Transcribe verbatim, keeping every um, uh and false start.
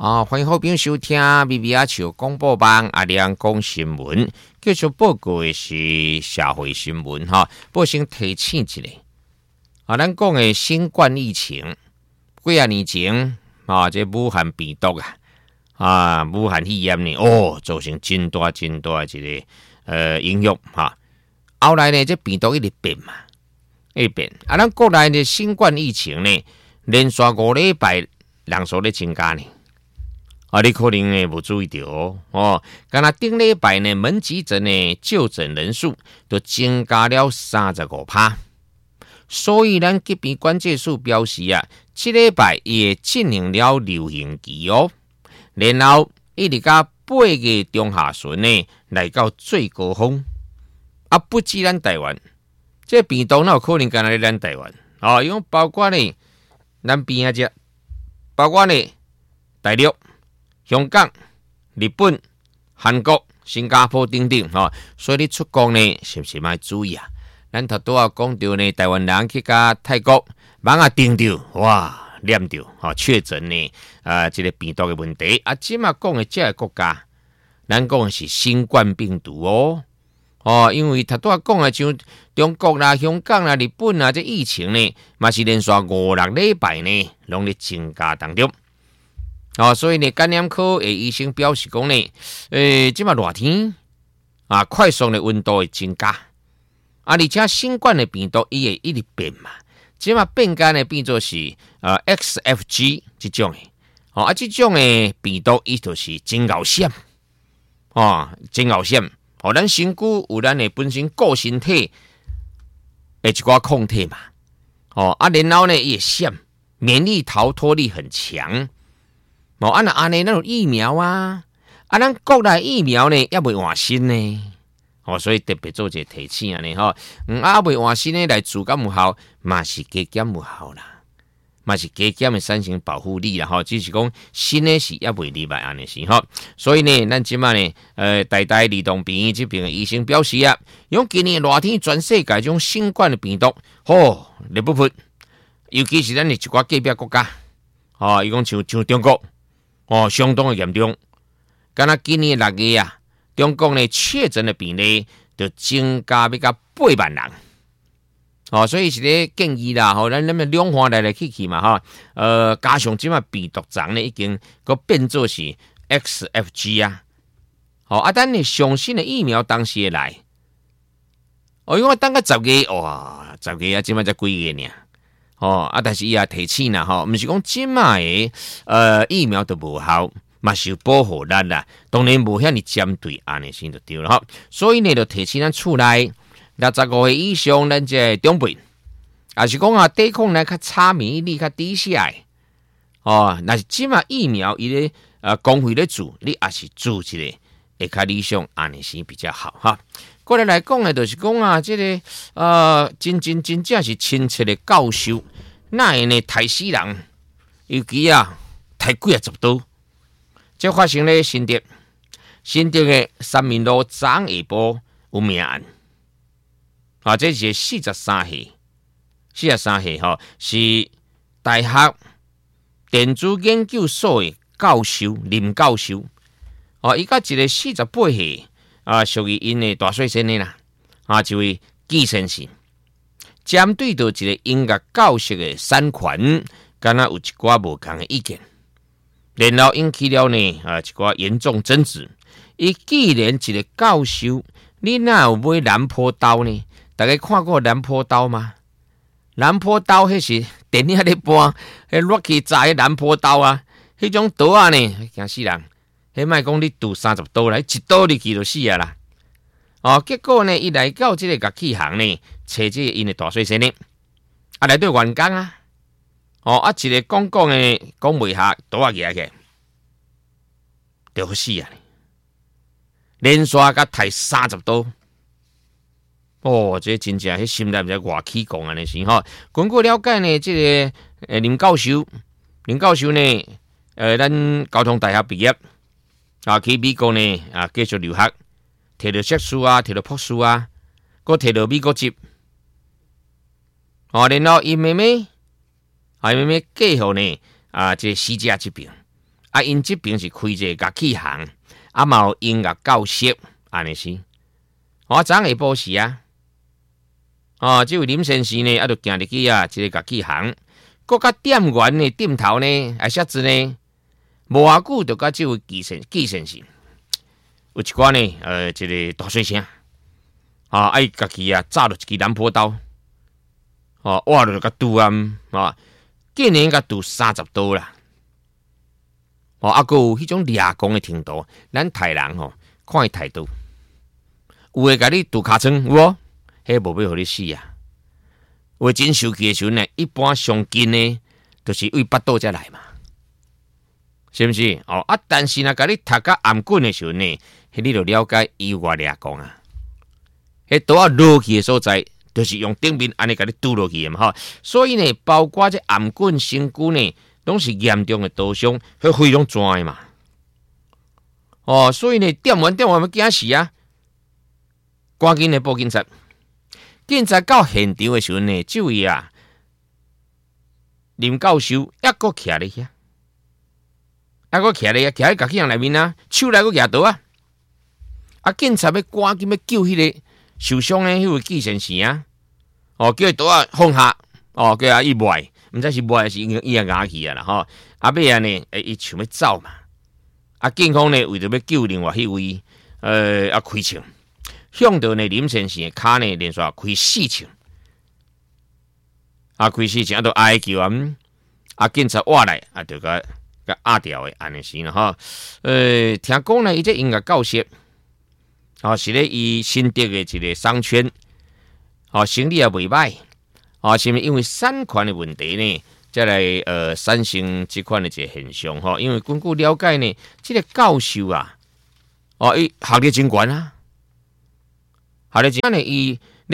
啊，欢迎好朋友收听 B B 阿球广播网阿亮讲新闻，继续报告的是社会新闻哈。不先提醒一下，啊，咱讲的新冠疫情，几啊年前啊，这武汉病毒啊，啊，武汉肺炎呢，哦，造成真大真大一个呃影响哈。后来呢，这病毒一直变嘛，一直变。啊，咱国内的新冠疫情呢，连续五礼拜人数咧增加呢。啊，你可能呢无注意到哦，哦，敢若顶礼拜呢门急诊呢就诊人数都增加了三十五趴，所以咱疾病管制署表示啊，这礼拜也进行了流行期哦，然后一直到八月中下旬呢来到最高峰，啊，不止咱台湾，这病毒哪有可能敢若咱台湾哦，因为包括呢咱边啊只，包括呢大陆。香港、日本、韩国、新加坡等等吼，所以你出国呢，是不是要注意啊？咱头拄啊讲到呢，台湾人去甲泰国，网啊盯到，哇，念到吼确诊呢，啊，这个病毒的问题啊，即嘛讲的这个国家，咱讲的是新冠病毒哦，哦，因为头拄啊讲的像中国啦、香港啦、日本啦，这疫情呢，嘛是连续五六礼拜呢，拢咧增加当中。哦，所以呢，感染科的医生表示讲呢，诶，即马热天啊，快速的温度会增加，啊，而且新冠的病毒伊会一直变嘛，即马变间呢变做是呃 X F G 这种的，哦啊，这种的病毒伊就是真咬险，哦，真咬险，哦，咱身躯有咱的本身个身体的一寡抗体嘛，哦啊，然后呢也险，免疫逃脱力很强。无安那安尼，咱有疫苗啊，啊，咱国内疫苗呢也未换新呢，哦，所以特别做一个提醒啊，呢吼，嗯啊未换新呢来治感有效，嘛是加减有效啦，嘛是加减的产生保护力啦，吼，只是讲新的是也未入来安尼是吼，所以呢，咱即马呢，呃，台大儿童病院这边的医生表示啊，用今年热天全世界种新冠的病毒，吼，入不喷，尤其是咱的一寡隔壁国家，哦，伊讲像像中国。哦，相当的严重。敢若今年六月啊，中国呢确诊的病例就增加要到八万人。哦，所以是咧建议啦，吼、哦，咱咱们两岸来来去去嘛，哈，呃，加上即马病毒株呢已经个变做是 X F G 啊。哦，啊，等你上新的疫苗当时会来。哦，因为等个十月，哇，十月啊，即马才几月呢？哦啊，但是伊也提醒啦，吼，毋是讲即卖诶，呃，疫苗都无效，嘛是有保护咱啦。当然无遐尼针对安尼先就对了吼。所以呢，就提醒咱厝内六十五岁以上，咱这长辈，也是讲啊，抵抗力较差，免疫力较低下诶。哦，那是即卖疫苗伊咧呃公费咧做，你也是做一个会较理想，安尼先比较好哈。过来来讲的，就是讲啊，这个呃，真真真正是亲切的教授，那会呢杀死人，尤其啊，杀几啊十刀。这发生咧新竹，新竹的三民路昨下晡有命案，啊，这是四十三岁，四十三岁吼，是大学电子研究所的教授林教授，哦，伊甲一个四十八岁。啊，属于因的大细声的啦，啊，一位季先生，针对到一个音乐教室的产权，敢若有一寡无同的意见，然后引起了呢啊一寡严重争执。伊既然一个教授，你哪有买南坡刀呢？大家看过南坡刀吗？南坡刀迄是电影咧播，迄落去炸迄南坡刀啊，迄种刀啊呢，惊死人。迄莫讲你赌三十刀啦，一刀入去就死啊啦！哦，结果呢，伊来到这个乐器行呢，找这个因的大细声呢，啊来对员工啊，哦啊一个讲讲的讲袂下，刀啊举起，就死啊！连续甲抬三十刀，哦，这真正迄心内毋知偌起讲安尼是吼。根据了解呢，这个呃林教授，林教授呢，呃，咱交通大学毕业。啊，去美国呢啊，继续留学，摕到硕士啊，摕到博士啊，佮摕到美国籍。哦，然后伊妹妹，啊妹妹继续呢啊，这西家这边， 啊，因这边是开一个乐器行，啊，嘛有音乐教室，安尼是。我昨下晡时啊，哦，这位林先生呢，啊，就行入去啊，这个乐器行，国家店员呢，店头呢，啊，写字呢，无偌久就甲这位季先季先生，有一寡呢，呃，这个大水声，啊，哎，家己啊，炸了一支南坡刀，哦，挖了个拄啊，啊，竟然甲拄三十刀啦。哦，啊，还有迄种掠光的程度，咱台人吼、哦，看伊态度，有诶甲你拄尻川，有无？迄无要互你死啊！有诶真受气诶时阵呢，一般上近呢，就是为巴肚才来嘛，是毋是？哦，啊，但是若甲你读甲颔棍诶时阵呢，迄你就了解伊有偌掠光啊！迄刀啊落去诶所在，就是用顶面安尼甲你拄落去诶嘛，吼。所以呢，包括这颔棍、身躯呢。拢是严重的刀伤，迄非常专的嘛。哦，所以呢，店员店员要惊死啊！赶紧的报警察。警察到现场的时阵呢，这位啊林教授抑阁徛咧遐，抑阁徛咧遐，徛喺家己人内面啊，手内阁举刀啊！啊，警察要赶紧要救迄个受伤的迄位季先生啊！哦，叫伊刀啊放下，哦，叫伊卖。毋知是卖是伊伊也咬去啊啦吼，啊尾啊呢，诶，伊想要走嘛，啊警方呢为着要救另外迄位，呃啊开枪，向着呢林先生的骹呢连续开四枪，啊开四枪啊，都哀叫啊，啊警察挖来啊，就甲甲压掉的安尼是啦吼，呃，听讲呢，伊这音乐教室，哦是咧伊新竹的一个商圈，哦生意也袂歹。啊，是毋是因为产权的问题呢？再来呃产生这款的一个现象吼？因为根据了解呢，这个教授啊，哦，伊学历真悬啊，学历真呢，伊